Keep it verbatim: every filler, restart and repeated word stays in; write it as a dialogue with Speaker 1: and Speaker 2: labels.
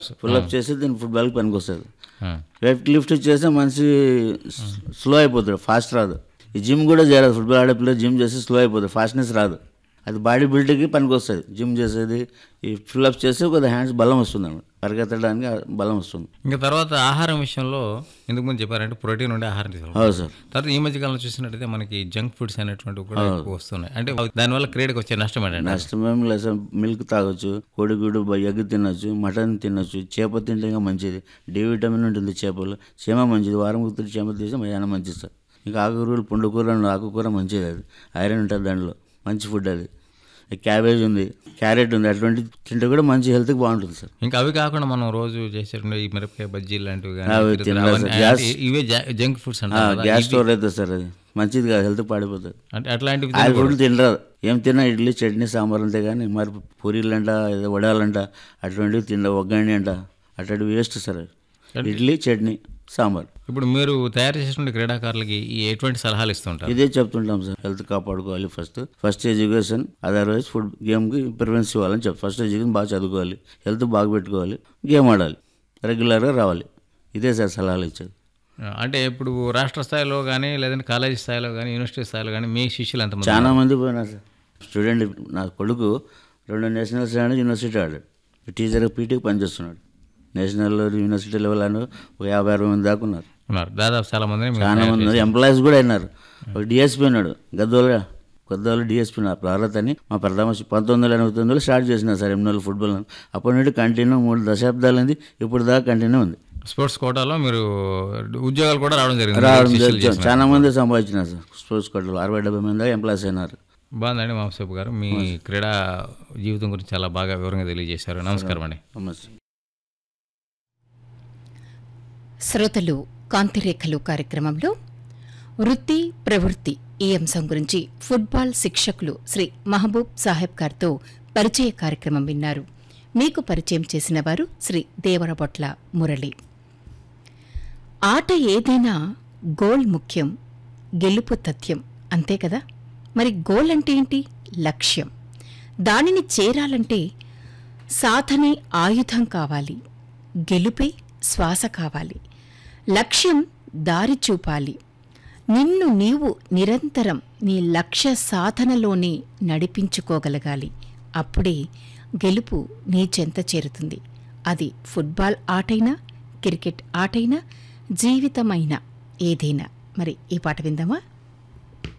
Speaker 1: Pull up చేస్తే దీని ఫుట్బాల్కి పనికి వస్తుంది. వెయిట్ లిఫ్ట్ చేస్తే మనిషి స్లో అయిపోతాడు, ఫాస్ట్ రాదు. ఈ జిమ్ కూడా చేయరాదు. ఫుట్బాల్ ఆడే పిల్లలు జిమ్ చేస్తే స్లో అయిపోతుంది, ఫాస్ట్నెస్ రాదు. అది బాడీ బిల్డ్కి పనికి వస్తుంది జిమ్ చేసేది. ఈ ఫుల్అప్ చేస్తే కొద్దిగా హ్యాండ్స్ బలం వస్తుంది అన్నమాట, పరిగెత్తడానికి బలం వస్తుంది.
Speaker 2: ఇంకా తర్వాత ఆహారం విషయంలో ఎందుకు ముందు చెప్పారంటే ప్రోటీన్ ఉండే ఆహారం తీసుకోవాలి.
Speaker 1: అవును సార్.
Speaker 2: తర్వాత ఈ మధ్య కాలంలో చూసినట్టయితే మనకి జంక్ ఫుడ్స్ అనేటువంటివి కూడా ఎక్కువ వస్తున్నాయి. అంటే దానివల్ల క్రీడకు వచ్చే నష్టం ఏంటంటే?
Speaker 1: నష్టం ఏం లేదు సార్. మిల్క్ తాగొచ్చు, కోడిగుడ్డు ఎగ్ తినొచ్చు, మటన్ తినొచ్చు, చేప తింటే ఇంకా మంచిది. డి విటమిన్ ఉంటుంది చేపలు. చీమ మంచిది, వారం కుదిరి చీమ తీస్తే మధ్యాహ్నం మంచిది సార్. ఇంకా ఆకుకూరలు, పుండుకూర, ఆకుకూర మంచిది, అది ఐరన్ ఉంటుంది దాంట్లో, మంచి ఫుడ్ అది. క్యాబేజ్ ఉంది, క్యారెట్ ఉంది, అటువంటి తింటే కూడా మంచి హెల్త్కి బాగుంటుంది సార్.
Speaker 2: ఇంకా అవి కాకుండా మనం రోజు చేసేటువంటి ఈ మిరపకాయ బజ్జీలు లాంటివి
Speaker 1: అవి తినాలి సార్. గ్యాస్
Speaker 2: ఇవే జంక్ ఫుడ్స్ అంటారు.
Speaker 1: గ్యాస్ స్టోర్ అవుతుంది సార్, అది మంచిది కాదు, హెల్త్ పాడిపోతుంది.
Speaker 2: అంటే అట్లాంటివి
Speaker 1: ఆయిల్ ఫుడ్ తినరాదు. ఏం తిన్నా ఇడ్లీ చట్నీ సాంబార్ అంతే కానీ మరి పూరీలు అంట, ఏదో వడాలంట, అటువంటివి తిన, ఒగ్గండి అంట, అటువంటివి వేస్ట్ సార్. ఇడ్లీ చట్నీ సాంబార్.
Speaker 2: ఇప్పుడు మీరు తయారు చేసినటువంటి క్రీడాకారులకి ఎటువంటి సలహాలు ఇస్తుంటారు?
Speaker 1: ఇదే చెప్తుంటాం సార్. హెల్త్ కాపాడుకోవాలి, first first education, otherwise food గేమ్కి preference ఇవ్వాలని చెప్తాం. ఫస్ట్ ఎడ్యుకేషన్ బాగా చదువుకోవాలి, హెల్త్ బాగా పెట్టుకోవాలి, గేమ్ ఆడాలి, రెగ్యులర్గా రావాలి. ఇదే సార్ సలహాలు ఇచ్చేది.
Speaker 2: అంటే ఇప్పుడు రాష్ట్ర స్థాయిలో కానీ లేదంటే కాలేజీ స్థాయిలో కానీ యూనివర్సిటీ స్థాయిలో కానీ మీ శిష్యులు ఎంతమంది?
Speaker 1: చాలా మంది పోయినారు సార్. స్టూడెంట్ నా కొడుకు రెండు నేషనల్స్ ఆడి యూనివర్సిటీ ఆడాడు, టీచర్ పీటీకి పనిచేస్తున్నాడు. నేషనల్ యూనివర్సిటీ లెవెల్ అని ఒక యాభై అరవై మంది దాకా ఉన్నారు.
Speaker 2: దాదాపు చాలా మంది
Speaker 1: చాలా మంది ఎంప్లాయీస్ కూడా అయినారు. ఒక డిఎస్పీ ఉన్నాడు గద్దోలు, గద్దోలు డిఎస్పీ నా ప్రారత్ అని. మా ప్రథమ పంతొమ్మిది వందల ఎనభై తొమ్మిదిలో స్టార్ట్ చేసినారు సార్ ఎమ్మెల్యే ఫుట్బాల్. అప్పటి నుండి కంటిన్యూ మూడు దశాబ్దాలు ఉంది, ఇప్పుడు దాకా కంటిన్యూ ఉంది.
Speaker 2: స్పోర్ట్స్ కోటాలో మీరు ఉద్యోగాలు కూడా రావడం జరిగింది?
Speaker 1: రావడం జరిగింది, చాలా మంది సంపాదించినారు సార్ స్పోర్ట్స్ కోటాలో. అరవై డెబ్బై మంది దాకా ఎంప్లాయీస్ అయినారు.
Speaker 2: బాగుందండి మాంసపు గారు, మీ క్రీడా జీవితం గురించి చాలా బాగా వివరంగా తెలియజేశారు. నమస్కారం అండి.
Speaker 1: నమస్తే.
Speaker 3: శ్రోతలు కాంతిరేఖలు కార్యక్రమంలో వృత్తి ప్రవృత్తి ఈ అంశం గురించి ఫుట్బాల్ శిక్షకులు శ్రీ మహబూబ్ సాహెబ్ గారితో పరిచయ కార్యక్రమం విన్నారు. మీకు పరిచయం చేసిన వారు శ్రీ దేవరబొట్ల మురళి. ఆట ఏదైనా గోల్ ముఖ్యం, గెలుపు తథ్యం, అంతే కదా? మరి గోల్ అంటే ఏంటి? లక్ష్యం. దానిని చేరాలంటే సాధనే ఆయుధం కావాలి, గెలుపే శ్వాస కావాలి. లక్ష్యం దారి చూపాలి. నిన్ను నీవు నిరంతరం నీ లక్ష్య సాధనలోనే నడిపించుకోగలగాలి. అప్పుడే గెలుపు నీ చెంత చేరుతుంది. అది ఫుట్బాల్ ఆటైనా, క్రికెట్ ఆటైనా, జీవితమైనా, ఏదైనా. మరి ఈ పాట విందామా?